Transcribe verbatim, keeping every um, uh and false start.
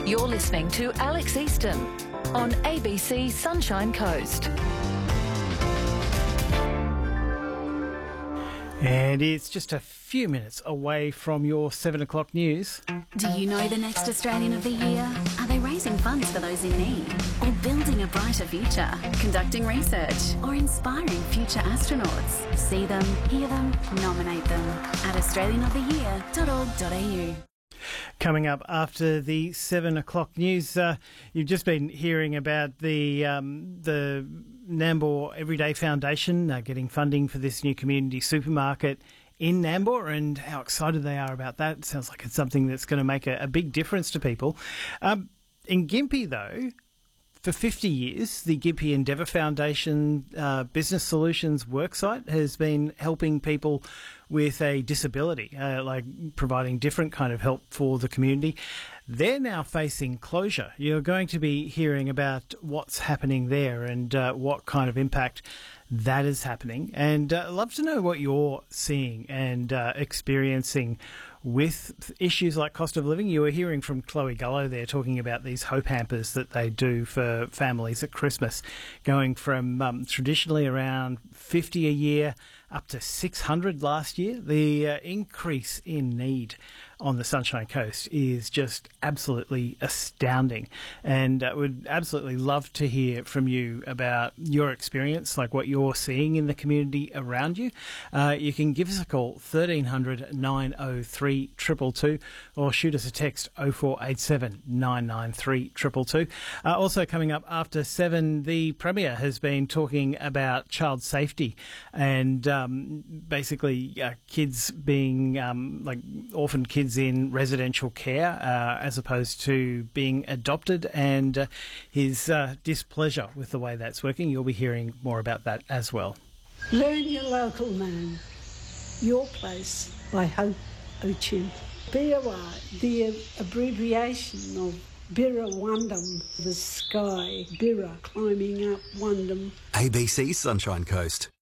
You're listening to Alex Easton on A B C Sunshine Coast. And it's just a few minutes away from your seven o'clock news. Do you know the next Australian of the Year? Are they raising funds for those in need? Or building a brighter future? Conducting research? Or inspiring future astronauts? See them, hear them, nominate them at australian of the year dot org dot a u. Coming up after the seven o'clock news, uh, you've just been hearing about the um, the Nambour Everyday Foundation uh, getting funding for this new community supermarket in Nambour, and how excited they are about that. It sounds like it's something that's going to make a, a big difference to people. Um, in Gympie, though, for fifty years, the Gympie Endeavour Foundation uh, Business Solutions worksite has been helping people with a disability, uh, like providing different kind of help for the community. They're now facing closure. You're going to be hearing about what's happening there and uh, what kind of impact that is happening. And uh, I'd love to know what you're seeing and uh, experiencing with issues like cost of living. You were hearing from Chloe Gullo there talking about these hope hampers that they do for families at Christmas, going from um, traditionally around fifty a year up to six hundred last year. The uh, increase in need on the Sunshine Coast is just absolutely astounding, and I uh, would absolutely love to hear from you about your experience, like what you're seeing in the community around you. Uh, you can give us a call, thirteen hundred nine oh three two two two, or shoot us a text, oh four eight seven nine nine three two two two. Uh, also coming up after seven, the Premier has been talking about child safety and um, basically uh, kids being um, like orphan kids in residential care uh, as opposed to being adopted, and uh, his uh, displeasure with the way that's working. You'll be hearing more about that as well. Learn your local name. Your Place by Hope Ochin. B O R, the abbreviation of Birra Wundum, the sky, Birra, climbing up Wundum. A B C Sunshine Coast.